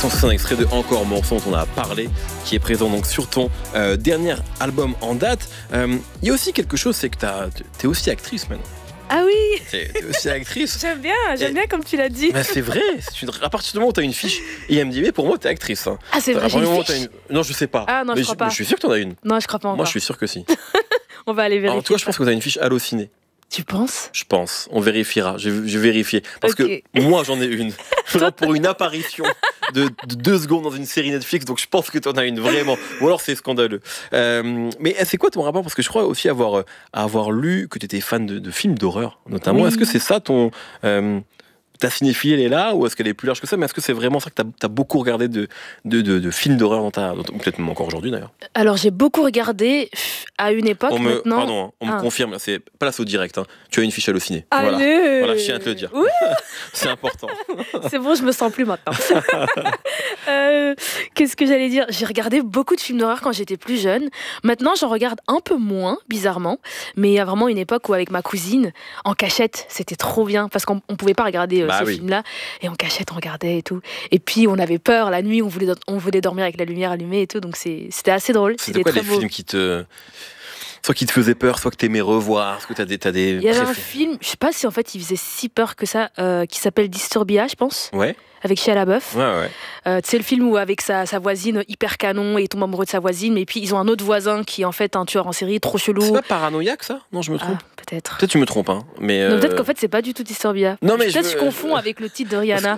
l'instant, c'est un extrait de Encore morceau dont on a parlé, qui est présent donc sur ton dernier album en date. Il y a aussi quelque chose, c'est que t'es aussi actrice maintenant. Ah oui. T'es aussi actrice. J'aime bien comme tu l'as dit. Bah c'est vrai, à partir du moment où t'as une fiche IMDb, pour moi t'es actrice. Hein. Ah c'est vrai, j'ai une fiche. Non, je sais pas. Ah non, je crois pas. Mais je suis sûr que t'en as une. Non, je crois pas encore. Moi, je suis sûr que si. On va aller vérifier. Alors toi, je pense que t'as une fiche Allociné. Tu penses ? Je pense. On vérifiera. Je vais vérifier. Parce que moi, j'en ai une. Pour une apparition de 2 secondes dans une série Netflix. Donc, je pense que t'en as une vraiment. Ou alors, c'est scandaleux. Mais c'est quoi ton rapport ? Parce que je crois aussi avoir lu que t'étais fan de films d'horreur, notamment. Oui. Est-ce que c'est ça ton... ta cinéphilie, elle est là, ou est-ce qu'elle est plus large que ça ? Mais est-ce que c'est vraiment ça que t'as beaucoup regardé de films d'horreur ou peut-être même encore aujourd'hui d'ailleurs ? Alors j'ai beaucoup regardé à une époque. Pardon, on me confirme, c'est pas là, c'est au direct. Hein. Tu as une fiche Allociné. Allez. Voilà, je tiens à te le dire. C'est important. C'est bon, je me sens plus maintenant. Qu'est-ce que j'allais dire ? J'ai regardé beaucoup de films d'horreur quand j'étais plus jeune. Maintenant, j'en regarde un peu moins, bizarrement. Mais il y a vraiment une époque où avec ma cousine, en cachette, c'était trop bien parce qu'on pouvait pas regarder ces films-là. Et en cachette, on regardait et tout. Et puis, on avait peur la nuit, on voulait dormir avec la lumière allumée et tout. Donc, c'était assez drôle. C'était quoi très les beau. films soit qui te faisaient peur, soit que t'aimais revoir, est-ce que t'as des Il y avait un film, je sais pas si en fait il faisait si peur que ça, qui s'appelle Disturbia, je pense. Ouais. Avec Shia LaBeouf. Ouais. Tu sais, le film où avec sa voisine hyper canon et il tombe amoureux de sa voisine, mais puis ils ont un autre voisin qui est en fait un tueur en série trop chelou. C'est pas paranoïaque ça ? Non, je me trompe. Peut-être. Peut-être tu me trompes, hein. Mais non, peut-être qu'en fait c'est pas du tout Disturbia. Non, mais peut-être je confonds avec le titre de Rihanna.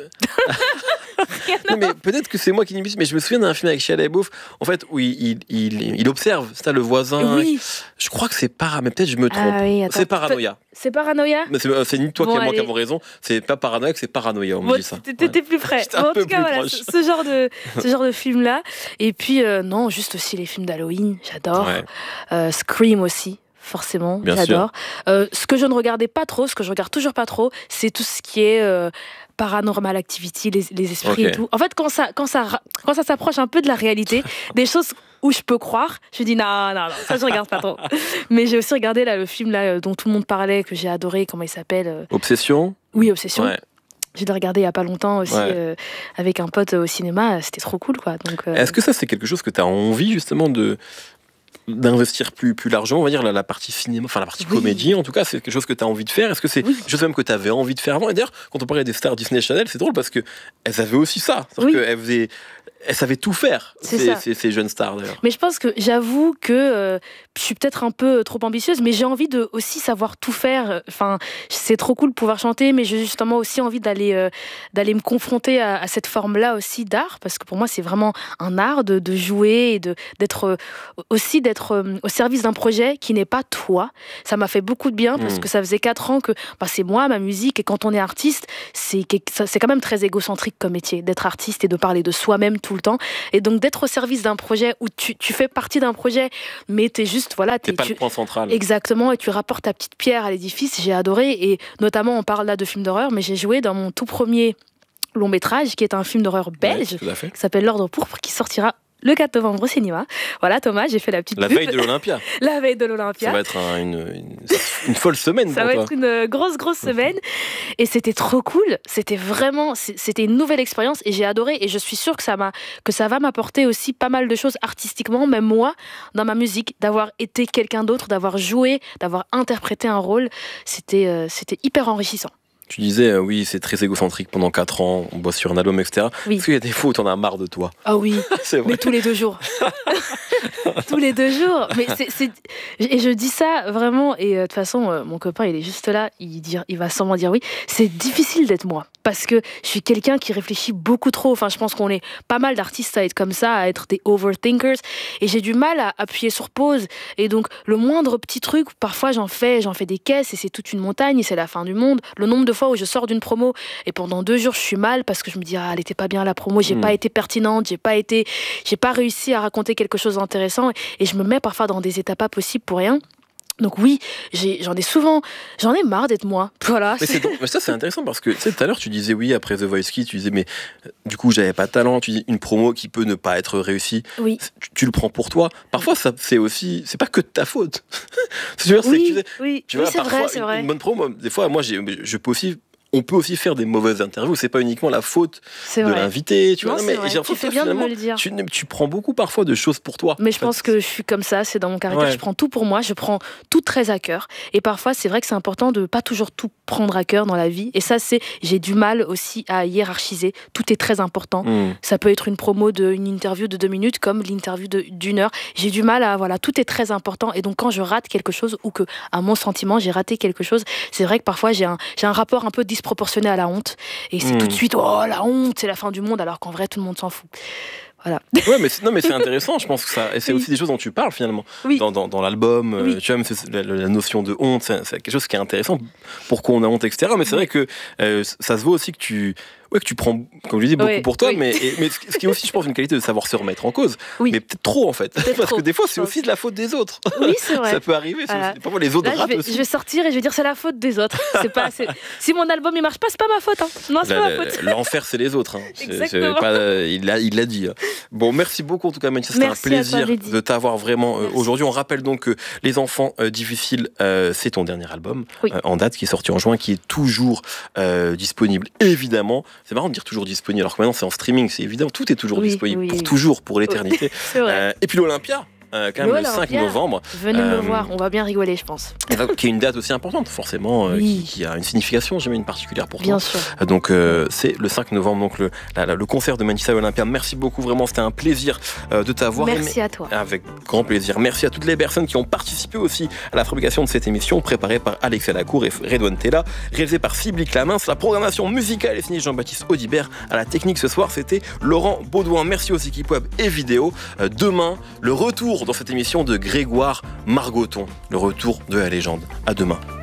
Non, mais peut-être que c'est moi qui l'ai mis, mais je me souviens d'un film avec Shia LaBeouf, en fait, où il observe, c'est le voisin. Oui. Je crois que c'est mais peut-être je me trompe. Ah oui, c'est Paranoia. C'est Paranoia ? Mais c'est ni toi qui moi qui avons raison, c'est pas paranoïaque, c'est Paranoia, on me dit ça. T'étais plus près. En tout cas, voilà, ce genre de film-là. Et puis, non, juste aussi les films d'Halloween, j'adore. Ouais. Scream aussi. Forcément, bien j'adore. Ce que je ne regardais pas trop, ce que je regarde toujours pas trop, c'est tout ce qui est Paranormal Activity, les esprits et tout. En fait, quand ça s'approche un peu de la réalité, des choses où je peux croire, je dis non, ça je regarde pas trop. Mais j'ai aussi regardé le film là, dont tout le monde parlait, que j'ai adoré, comment il s'appelle Obsession ? Oui, Obsession. Ouais. J'ai regardé il y a pas longtemps aussi avec un pote au cinéma, c'était trop cool quoi. Donc, est-ce que ça c'est quelque chose que tu as envie justement d'investir plus largement, on va dire la partie cinéma, enfin la partie comédie en tout cas, c'est quelque chose que tu as envie de faire. Est-ce que c'est quelque chose même que tu avais envie de faire avant ? Et d'ailleurs, quand on parlait des stars Disney Channel, c'est drôle parce que elles avaient aussi ça, c'est-à-dire elles savaient tout faire, ces jeunes stars d'ailleurs. Mais je pense que j'avoue que je suis peut-être un peu trop ambitieuse, mais j'ai envie de aussi savoir tout faire. Enfin, c'est trop cool de pouvoir chanter, mais j'ai justement aussi envie d'aller me confronter à cette forme-là aussi d'art, parce que pour moi c'est vraiment un art de jouer et d'être au service d'un projet qui n'est pas toi. Ça m'a fait beaucoup de bien parce que ça faisait 4 ans que c'est moi, ma musique, et quand on est artiste, c'est quand même très égocentrique comme métier, d'être artiste et de parler de soi-même tout le temps. Et donc d'être au service d'un projet où tu fais partie d'un projet, mais t'es juste, t'es pas le point central. Exactement, et tu rapportes ta petite pierre à l'édifice. J'ai adoré, et notamment on parle là de films d'horreur, mais j'ai joué dans mon tout premier long métrage, qui est un film d'horreur belge, qui s'appelle L'Ordre Pourpre, qui sortira le 4 novembre au cinéma. Voilà, Thomas, j'ai fait la petite pub. Veille de l'Olympia. La veille de l'Olympia. Ça va être une folle semaine. Ça va être une grosse semaine. Et c'était trop cool. C'était une nouvelle expérience et j'ai adoré. Et je suis sûre que ça va m'apporter aussi pas mal de choses artistiquement, même moi, dans ma musique, d'avoir été quelqu'un d'autre, d'avoir joué, d'avoir interprété un rôle. C'était hyper enrichissant. Tu disais, oui, c'est très égocentrique pendant 4 ans, on bosse sur un album, etc. Oui. Est-ce qu'il y a des fois où t'en as marre de toi ? Ah oui, c'est vrai. Mais tous les 2 jours. Tous les 2 jours. Mais et je dis ça vraiment, et de toute façon, mon copain, il est juste là, il va sûrement dire oui. C'est difficile d'être moi, parce que je suis quelqu'un qui réfléchit beaucoup trop. Enfin, je pense qu'on est pas mal d'artistes à être comme ça, à être des overthinkers, et j'ai du mal à appuyer sur pause. Et donc, le moindre petit truc, parfois j'en fais des caisses, et c'est toute une montagne, et c'est la fin du monde. Le nombre de fois où je sors d'une promo et pendant 2 jours je suis mal parce que je me dis elle était pas bien la promo, j'ai pas été pertinente, j'ai pas réussi à raconter quelque chose d'intéressant, et je me mets parfois dans des états pas possibles pour rien. Donc oui, j'en ai marre d'être moi. Voilà. Mais ça c'est intéressant parce que tu sais, tout à l'heure tu disais oui après The Voice Kids, tu disais mais du coup j'avais pas de talent, tu dis une promo qui peut ne pas être réussie. Oui. Tu le prends pour toi. Parfois ça c'est pas que de ta faute. Oui, tu vois, c'est parfois vrai. Une bonne promo, des fois moi je peux aussi on peut aussi faire des mauvaises interviews. C'est pas uniquement la faute de l'invité. Tu vois, mais tu fais bien de me le dire. Tu prends beaucoup parfois de choses pour toi. Mais je pense que je suis comme ça. C'est dans mon caractère. Je prends tout pour moi. Je prends tout très à cœur. Et parfois, c'est vrai que c'est important de pas toujours tout prendre à cœur dans la vie. Et ça, j'ai du mal aussi à hiérarchiser. Tout est très important. Ça peut être une promo une interview de 2 minutes comme l'interview d'1 heure. J'ai du mal à tout est très important. Et donc quand je rate quelque chose ou que à mon sentiment j'ai raté quelque chose, c'est vrai que parfois j'ai un rapport un peu disproportionné à la honte. Et c'est tout de suite la honte, c'est la fin du monde, alors qu'en vrai tout le monde s'en fout. Voilà. Ouais, mais c'est intéressant, je pense que ça. Et c'est aussi des choses dont tu parles finalement. Dans l'album, tu vois, la notion de honte, c'est quelque chose qui est intéressant. Pourquoi on a honte, etc. Mais c'est vrai que ça se voit aussi que tu prends, comme je dis, beaucoup pour toi, mais ce qui est aussi, je pense, une qualité de savoir se remettre en cause. Mais peut-être trop, en fait. Parce que des fois, c'est aussi de la faute des autres. Oui, c'est vrai. Ça peut arriver. Parfois, les autres ratent aussi. Je vais sortir et je vais dire c'est la faute des autres. Si mon album il marche pas, c'est pas ma faute. Non, c'est pas ma faute. L'enfer, c'est les autres. Exactement. Il l'a dit. Bon, merci beaucoup en tout cas, Mélissa. C'était un plaisir de t'avoir vraiment aujourd'hui. On rappelle donc que Les Enfants Difficiles, c'est ton dernier album en date qui est sorti en juin, qui est toujours disponible, évidemment. C'est marrant de dire toujours disponible, alors que maintenant c'est en streaming, c'est évident, tout est toujours disponible, pour toujours, pour l'éternité. Et puis l'Olympia, quand même le 5 novembre. Venez me voir, on va bien rigoler, je pense. Qui est une date aussi importante, forcément, qui a une signification, j'imagine, particulière pour toi. Bien sûr. Donc c'est le 5 novembre, donc le concert de Mélissa à l'Olympia. Merci beaucoup, vraiment, c'était un plaisir de t'avoir. Merci à toi. Avec grand plaisir. Merci à toutes les personnes qui ont participé aussi à la fabrication de cette émission, préparée par Alexia Lacour et Redouane Tella, réalisée par Sybille Clamins. La programmation musicale est signée Jean-Baptiste Audibert. À la technique ce soir, c'était Laurent Baudouin. Merci aux équipes web et vidéo. Demain, le retour dans cette émission de Grégoire Margoton, le retour de la légende. À demain.